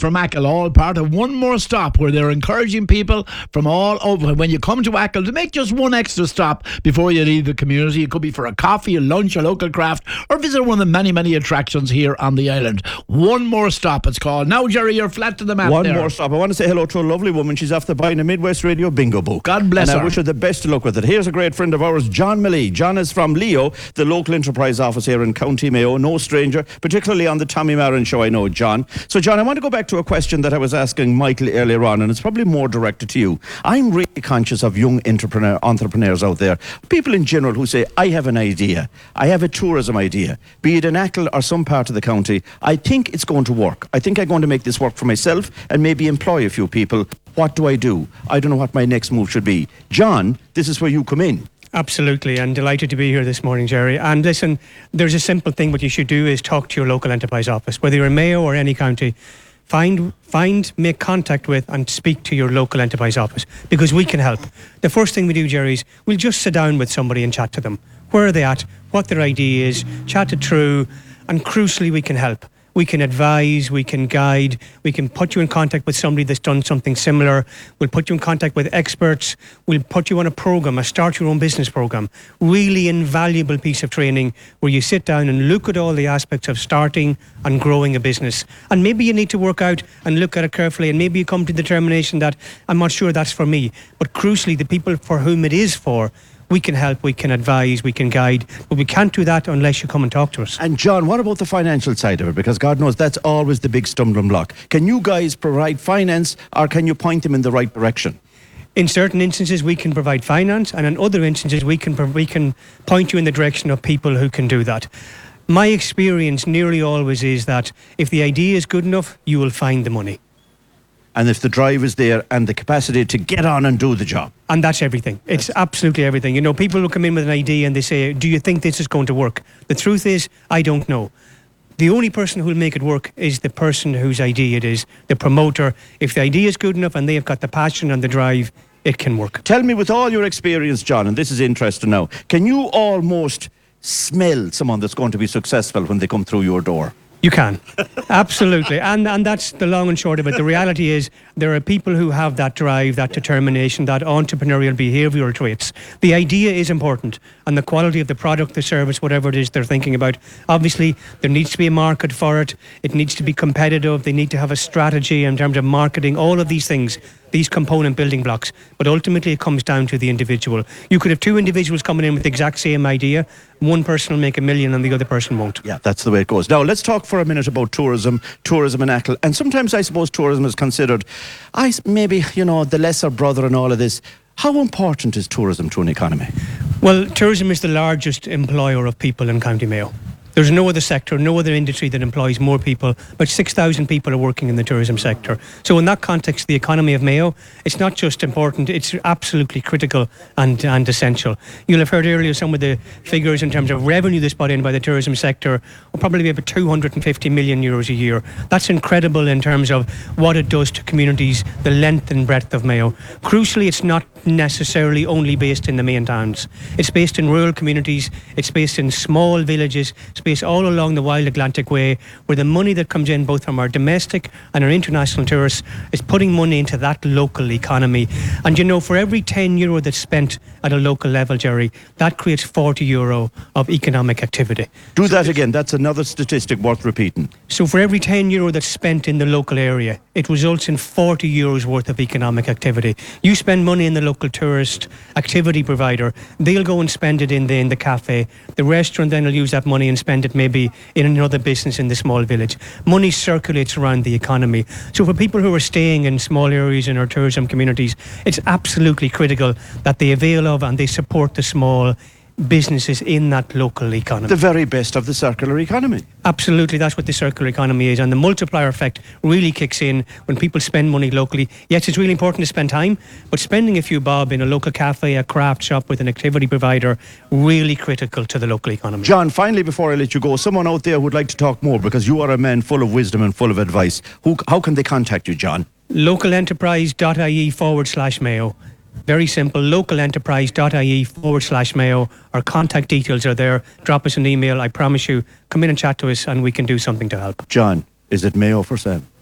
from Achill, all part of One More Stop, where they're encouraging people from all over, when you come to Achill, to make just one extra stop before you leave the community. It could be for a coffee, a lunch, a local craft, or visit one of the many attractions here on the island. One More Stop, it's called. Now, Jerry, you're flat to the map. One there. more stop. I want to say hello to a lovely woman. She's after buying a Midwest Radio bingo book. God bless her. And I wish her the best of luck with it. Here's a great friend of ours, John Millie. John is from Leo, the local enterprise office here in County Mayo. No stranger, particularly on the Tommy Marin show, I know, John. So, John, I want to go back to a question that I was asking Michael earlier on, and it's probably more directed to you. I'm really conscious of young entrepreneurs out there, people in general who say, I have an idea. I have a tourism idea, be it in Achill or some part of the county. I think it's going to work. I think I'm going to make this work for myself and maybe employ a few people. What do? I don't know what my next move should be. John, this is where you come in. Absolutely, and delighted to be here this morning, Jerry. And listen, there's a simple thing. What you should do is talk to your local enterprise office, whether you're in Mayo or any county. Make contact with and speak to your local enterprise office, because we can help. The first thing we do, Jerry, is we'll just sit down with somebody and chat to them. Where are they at? What their idea is? Chat it through, and crucially, we can help. We can advise, we can guide, we can put you in contact with somebody that's done something similar. We'll put you in contact with experts. We'll put you on a program, a start your own business program. Really invaluable piece of training where you sit down and look at all the aspects of starting and growing a business. And maybe you need to work out and look at it carefully, and maybe you come to the determination that I'm not sure that's for me. But crucially, the people for whom it is for, we can help, we can advise, we can guide, but we can't do that unless you come and talk to us. And John, what about the financial side of it? Because God knows that's always the big stumbling block. Can you guys provide finance, or can you point them in the right direction? In certain instances, we can provide finance, and in other instances, we can point you in the direction of people who can do that. My experience nearly always is that if the idea is good enough, you will find the money. And if the drive is there and the capacity to get on and do the job. And that's everything. It's absolutely everything. You know, people will come in with an idea and they say, do you think this is going to work? The truth is, I don't know. The only person who will make it work is the person whose idea it is, the promoter. If the idea is good enough and they have got the passion and the drive, it can work. Tell me, with all your experience, John, and this is interesting now, can you almost smell someone that's going to be successful when they come through your door? You can. Absolutely. And that's the long and short of it. The reality is there are people who have that drive, that determination, that entrepreneurial behavioural traits. The idea is important, and the quality of the product, the service, whatever it is they're thinking about. Obviously, there needs to be a market for it. It needs to be competitive. They need to have a strategy in terms of marketing, all of these things, these component building blocks. But ultimately, it comes down to the individual. You could have two individuals coming in with the exact same idea. One person will make $1 million and the other person won't. Yeah, that's the way it goes. Now, let's talk for a minute about tourism in Achill. And sometimes I suppose tourism is considered, maybe, the lesser brother in all of this. How important is tourism to an economy? Well, tourism is the largest employer of people in County Mayo. There's no other sector, no other industry that employs more people. About 6,000 people are working in the tourism sector. So in that context, the economy of Mayo, it's not just important, it's absolutely critical and essential. You'll have heard earlier some of the figures in terms of revenue that's brought in by the tourism sector will probably be about 250 million euros a year. That's incredible in terms of what it does to communities, the length and breadth of Mayo. Crucially, it's not necessarily only based in the main towns. It's based in rural communities, it's based in small villages, it's based all along the Wild Atlantic Way, where the money that comes in both from our domestic and our international tourists is putting money into that local economy. And for every €10 that's spent at a local level, Jerry, that creates €40 of economic activity. Do that again. That's another statistic worth repeating. So for every €10 that's spent in the local area, it results in €40 worth of economic activity. You spend money in the local tourist activity provider, they'll go and spend it in the cafe. The restaurant then will use that money and spend it maybe in another business in the small village. Money circulates around the economy. So for people who are staying in small areas in our tourism communities, it's absolutely critical that they avail of and they support the small businesses in that local economy. The very best of the circular economy. Absolutely, that's what the circular economy is, and the multiplier effect really kicks in when people spend money locally. Yes, it's really important to spend time, but spending a few bob in a local cafe, a craft shop with an activity provider, really critical to the local economy. John, finally, before I let you go, someone out there would like to talk more, because you are a man full of wisdom and full of advice. How can they contact you, John? localenterprise.ie/Mayo. Very simple, localenterprise.ie/Mayo. Our contact details are there. Drop us an email. I promise you, come in and chat to us and we can do something to help. John, is it Mayo for sale?